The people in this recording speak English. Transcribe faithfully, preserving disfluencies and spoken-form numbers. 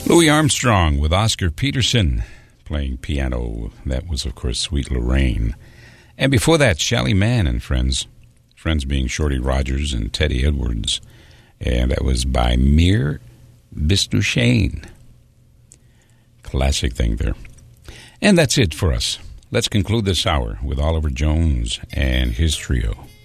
Louis Armstrong with Oscar Peterson playing piano. That was, of course, Sweet Lorraine. And before that, Shelly Manne and Friends. Friends being Shorty Rogers and Teddy Edwards. And that was by Mir Bisdushane. Classic thing there. And that's it for us. Let's conclude this hour with Oliver Jones and his trio.